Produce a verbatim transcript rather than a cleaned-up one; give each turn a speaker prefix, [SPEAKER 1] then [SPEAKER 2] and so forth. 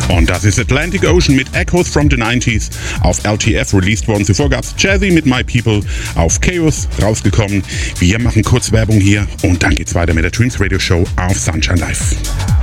[SPEAKER 1] Und das ist Atlantic Ocean mit Echoes from the nineties auf L T F released worden. Zuvor gab's Jazzy mit My People auf Chaos rausgekommen. Wir machen kurz Werbung hier und dann geht's weiter mit der Twins Radio Show auf Sunshine Live.